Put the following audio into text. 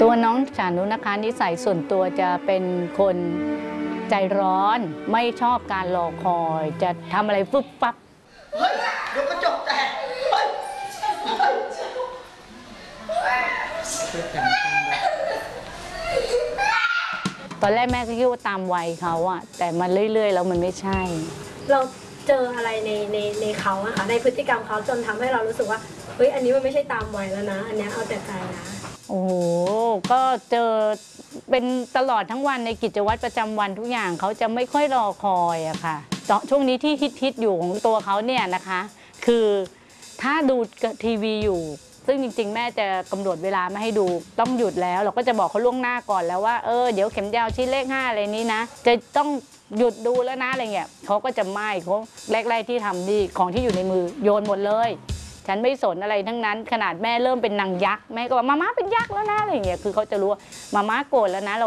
ตัวน้องฉานุนะคะนิสัยส่วนตัวจะเป็นคนใจร้อนไม่ชอบการรอคอยจะทำอะไรฟึบฟับเฮ้ยเดี๋ยวกระจกแตกตอนแรกแม่ก็คิดว่าตามวัยเขาอะแต่มันเรื่อยๆแล้วมันไม่ใช่เราเจออะไรในเขาอะค่ะในพฤติกรรมเขาจนทำให้เรารู้สึกว่าเฮ้ยอันนี้มันไม่ใช่ตามวัยแล้วนะอันนี้เอาแต่ใจนะโอ้โหก็เจอเป็นตลอดทั้งวันในกิจวัตรประจำวันทุกอย่างเขาจะไม่ค่อยรอคอยอะค่ะช่วงนี้ที่ฮิตอยู่ของตัวเขาเนี่ยนะคะคือถ้าดูทีวีอยู่ซึ่งจริงๆแม่จะกำหนดเวลาไม่ให้ดูต้องหยุดแล้วเราก็จะบอกเขาล่วงหน้าก่อนแล้วว่าเดี๋ยวเข็มยาวชิ้นเลข5อะไรนี้นะจะต้องหยุดดูแล้วนะอะไรเงี้ยเขาก็จะไม่เขาแรกๆที่ทำนี่ของที่อยู่ในมือโยนหมดเลยฉันไม่สนอะไรทั้งนั้นขนาดแม่เริ่มเป็นนางยักษ์แม่ก็บอกมาม่าเป็นยักษ์แล้วนะอะไรเงี้ยคือเขาจะรู้ว่ามาม่าโกรธแล้วนะ